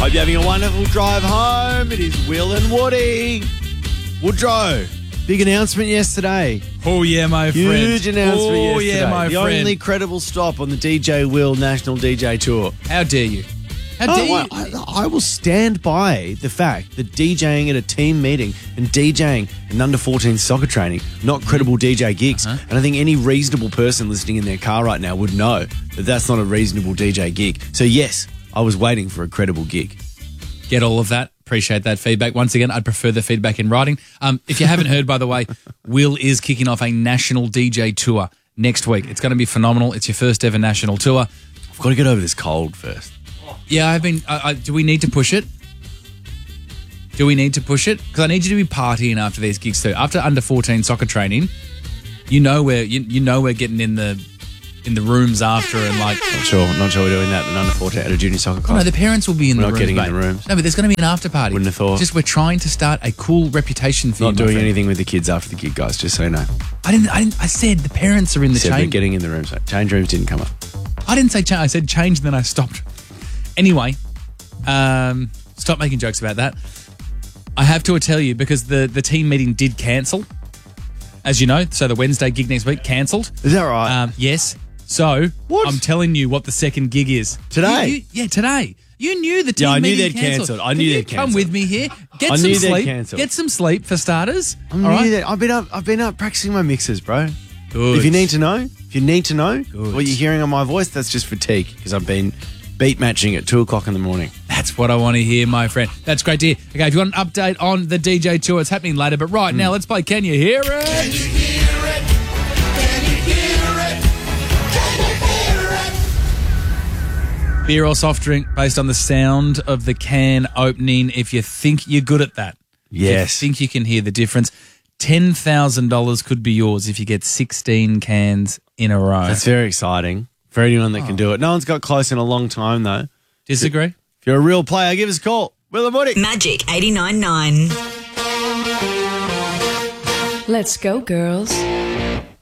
Hope you're having a wonderful drive home. It is Will and Woody. Woodrow, big announcement yesterday. Oh, yeah, my friend. Huge announcement yesterday. Yeah, my the friend. only credible stop on the DJ Will National DJ Tour. How dare you? How dare you? I will stand by the fact that DJing at a team meeting and DJing an under-14 soccer training, not credible DJ gigs. And I think any reasonable person listening in their car right now would know that that's not a reasonable DJ gig. So, yes, I was waiting for a credible gig. Get all of that. Appreciate that feedback. Once again, I'd prefer the feedback in writing. If you haven't heard, by the way, Will is kicking off a national DJ tour next week. It's going to be phenomenal. It's your first ever national tour. I've got to get over this cold first. Yeah, I've been. Do we need to push it? Do we need to push it? Because I need you to be partying after these gigs too. After under 14 soccer training, you know we're getting in the rooms after and like. Not sure we're doing that in under 14 at a junior soccer club. Oh, no, the parents will be in the rooms. We're not getting mate. in the rooms. No, but there's going to be an after party. Wouldn't have thought. Just we're trying to start a cool reputation for you. Not doing anything with the kids after the gig, guys. Just so you know. I said the parents are in the Said we're change. getting in the rooms. Change rooms didn't come up. I didn't say change. I said change, and then I stopped. Anyway, stop making jokes about that. I have to tell you, because the team meeting did cancel, as you know, so the Wednesday gig next week cancelled. Is that right? Yes. So What? I'm telling you what the second gig is. Today? Today. You knew the team I knew meeting they'd cancelled. cancelled. I knew they'd Come cancelled. with me here. Get I some knew they'd sleep. cancelled. Get some sleep for starters. I All knew right. that. I've been up practicing my mixes, bro. Good. If you need to know Good. what you're hearing on my voice, that's just fatigue because I've been beat matching at 2 o'clock in the morning. That's what I want to hear, my friend. That's great to hear. Okay, if you want an update on the DJ tour, it's happening later. But right now, let's play Can You Hear It? Can you hear it? Can you hear it? Can you hear it? Beer or soft drink based on the sound of the can opening. If you think you're good at that. Yes. If you think you can hear the difference. $10,000 could be yours if you get 16 cans in a row. That's very exciting for anyone that can do it. No one's got close in a long time, though. Disagree? If you're a real player, give us a call. Will and Woody. Magic 89.9. Let's go, girls.